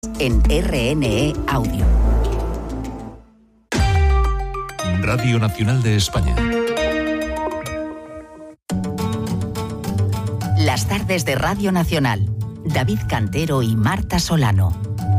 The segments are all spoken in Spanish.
En RNE Audio. Radio Nacional de España. Las tardes de Radio Nacional. David Cantero y Marta Solano.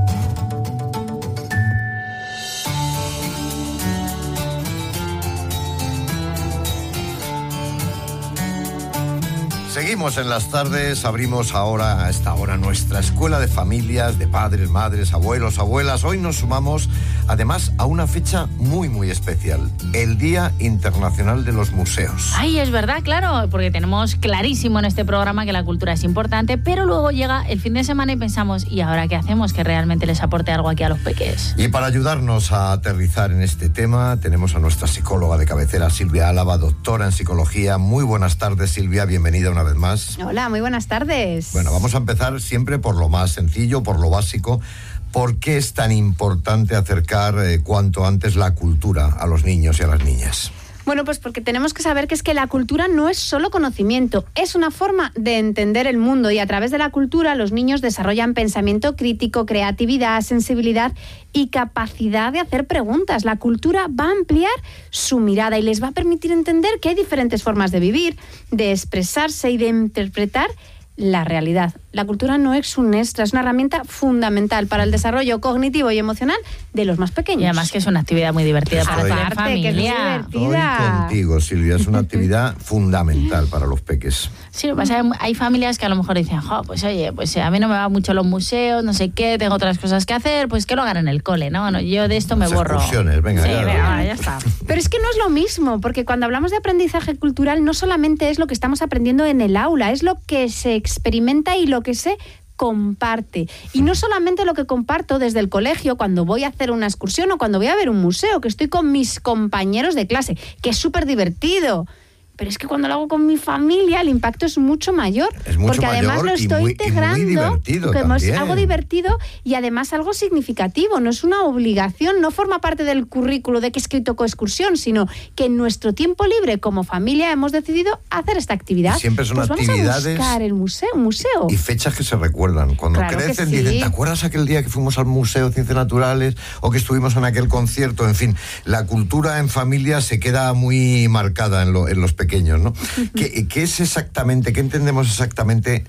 Seguimos en las tardes, abrimos ahora a esta hora nuestra escuela de familias, de padres, madres, abuelos, abuelas. Hoy nos sumamos además a una fecha muy, muy especial, el Día Internacional de los Museos. Ay, es verdad, claro, porque tenemos clarísimo en este programa que la cultura es importante, pero luego llega el fin de semana y pensamos, ¿y ahora qué hacemos que realmente les aporte algo aquí a los peques? Y para ayudarnos a aterrizar en este tema, tenemos a nuestra psicóloga de cabecera, Silvia Álava, doctora en psicología. Muy buenas tardes, Silvia, bienvenida una vez más. Hola, muy buenas tardes. Bueno, vamos a empezar siempre por lo más sencillo, por lo básico. ¿Por qué es tan importante acercar cuanto antes la cultura a los niños y a las niñas? Bueno, pues porque tenemos que saber que es que la cultura no es solo conocimiento, es una forma de entender el mundo, y a través de la cultura los niños desarrollan pensamiento crítico, creatividad, sensibilidad y capacidad de hacer preguntas. La cultura va a ampliar su mirada y les va a permitir entender que hay diferentes formas de vivir, de expresarse y de interpretar la realidad. La cultura no es un extra, es una herramienta fundamental para el desarrollo cognitivo y emocional de los más pequeños. Y además que es una actividad muy divertida para hacer familia. Que es muy divertida. Estoy contigo, Silvia, es una actividad fundamental para los peques. Sí, lo que pasa es que hay familias que a lo mejor dicen, pues oye, pues a mí no me va mucho los museos, no sé qué, tengo otras cosas que hacer, pues que lo hagan en el cole, ¿no? Yo de esto me borro. Excursiones, venga, sí, ya está. Pero es que no es lo mismo, porque cuando hablamos de aprendizaje cultural no solamente es lo que estamos aprendiendo en el aula, es lo que se experimenta y lo que se comparte. Y no solamente lo que comparto desde el colegio cuando voy a hacer una excursión o cuando voy a ver un museo, que estoy con mis compañeros de clase, que es súper divertido. Pero es que cuando lo hago con mi familia el impacto es mucho mayor. Es mucho porque además mayor lo estoy integrando, como es algo divertido y además algo significativo. No es una obligación, no forma parte del currículo de que he escrito coexcursión, sino que en nuestro tiempo libre como familia hemos decidido hacer esta actividad. Y siempre son actividades. Vamos a buscar el museo. Y fechas que se recuerdan. Cuando claro crecen sí. dicen, ¿te acuerdas aquel día que fuimos al Museo de Ciencias Naturales o que estuvimos en aquel concierto? En fin, la cultura en familia se queda muy marcada en los pequeños, ¿no? ¿Qué es exactamente, qué entendemos exactamente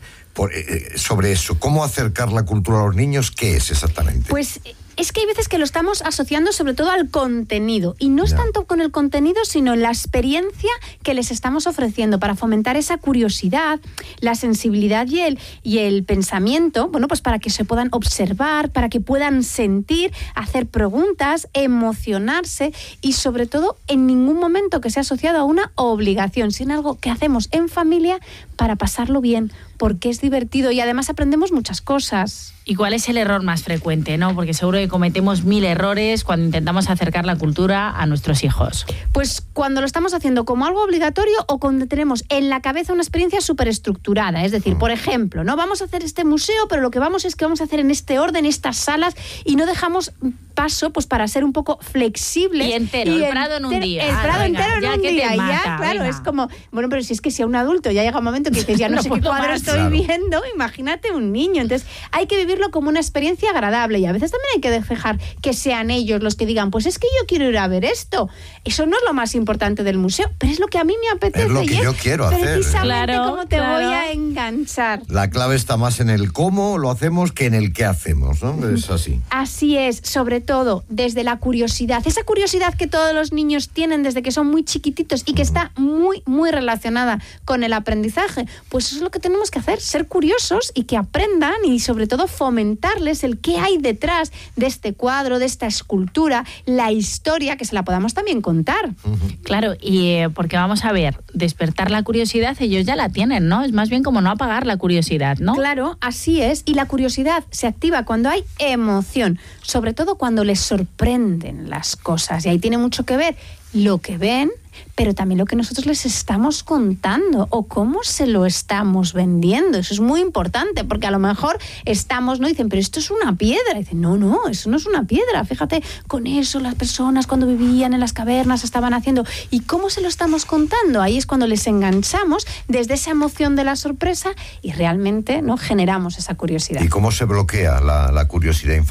sobre eso? ¿Cómo acercar la cultura a los niños? ¿Qué es exactamente? Pues es que hay veces que lo estamos asociando sobre todo al contenido, y no es tanto con el contenido, sino la experiencia que les estamos ofreciendo para fomentar esa curiosidad, la sensibilidad y el pensamiento, bueno, pues para que se puedan observar, para que puedan sentir, hacer preguntas, emocionarse, y sobre todo en ningún momento que sea asociado a una obligación, sino algo que hacemos en familia para pasarlo bien, porque es divertido y además aprendemos muchas cosas. ¿Y cuál es el error más frecuente, no? Porque seguro que cometemos 1000 errores cuando intentamos acercar la cultura a nuestros hijos. Pues cuando lo estamos haciendo como algo obligatorio o cuando tenemos en la cabeza una experiencia súper estructurada. Es decir, por ejemplo, no vamos a hacer este museo, pero lo que vamos a hacer en este orden, estas salas, y no dejamos paso pues para ser un poco flexibles. Y entero, el Prado en un día. El Prado entero en un día. Mata, claro, venga. Es como, bueno, pero si es que si a un adulto ya llega un momento que dices, ya no sé qué cuadro estoy viendo, imagínate un niño. Entonces hay que vivirlo como una experiencia agradable, y a veces también hay que dejar que sean ellos los que digan, pues es que yo quiero ir a ver esto. Eso no es lo más importante del museo, pero es lo que a mí me apetece. Es lo que yo quiero hacer. Precisamente cómo te voy a enganchar. La clave está más en el cómo lo hacemos que en el qué hacemos, ¿no? Es así. Así es, sobre todo desde la curiosidad. Esa curiosidad que todos los niños tienen desde que son muy chiquititos y que está muy, muy relacionada con el aprendizaje. Pues eso es lo que tenemos que hacer, ser curiosos y que aprendan, y sobre todo fomentarles el qué hay detrás de este cuadro, de esta escultura, la historia, que se la podamos también contar. Claro, y porque vamos a ver, despertar la curiosidad ellos ya la tienen, ¿no? Es más bien como no apagar la curiosidad, ¿no? Claro, así es. Y la curiosidad se activa cuando hay emoción, sobre todo cuando les sorprenden las cosas. Y ahí tiene mucho que ver lo que ven, pero también lo que nosotros les estamos contando o cómo se lo estamos vendiendo. Eso es muy importante, porque a lo mejor estamos, ¿no? Dicen, pero esto es una piedra. Dicen, no, eso no es una piedra. Fíjate, con eso las personas cuando vivían en las cavernas estaban haciendo. ¿Y cómo se lo estamos contando? Ahí es cuando les enganchamos desde esa emoción de la sorpresa y realmente, ¿no?, generamos esa curiosidad. ¿Y cómo se bloquea la curiosidad infantil?